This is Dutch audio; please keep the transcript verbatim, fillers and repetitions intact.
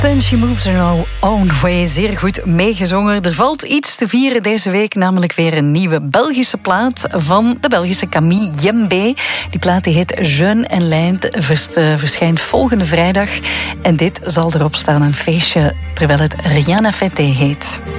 And She Moves Her Own Way, zeer goed meegezongen. Er valt iets te vieren deze week, namelijk weer een nieuwe Belgische plaat van de Belgische Camille Jembe. Die plaat die heet Jeune en Leint, verschijnt volgende vrijdag. En dit zal erop staan, een feestje, terwijl het Rihanna Fete heet.